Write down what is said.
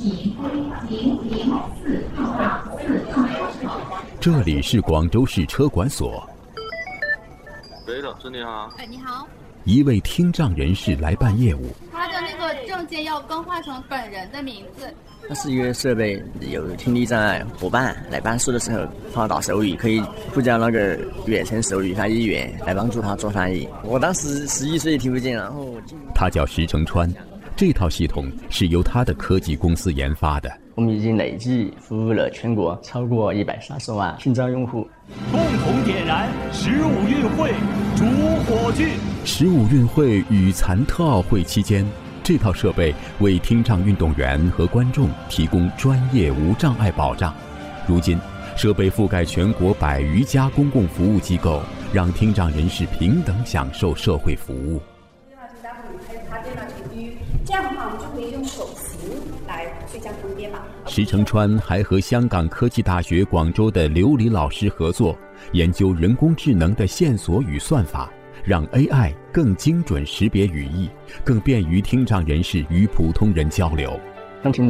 这里是广州市车管所。 喂，老师你好。 哎，你好。 一位听障人士来办业务， 他的那个证件要更换成本人的名字。 它是一个设备，有听力障碍伙伴来办事的时候，他打手语可以呼叫那个远程手语翻译员来帮助他做翻译。我当时11岁听不见，然后他叫石成川，这套系统是由他的科技公司研发的。 我们已经累计服务了全国超过130万听障用户。 共同点燃15运会主火炬。 15运会与残特奥会期间，这套设备为听障运动员和观众提供专业无障碍保障。如今，设备覆盖全国100余家公共服务机构，让听障人士平等享受社会服务。 这样的话，我们就可以用手型来去将它们编码。 石成川还和香港科技大学广州的刘黎老师合作，研究人工智能的线索与算法，让 AI 更精准识别语义，更便于听障人士与普通人交流。 让听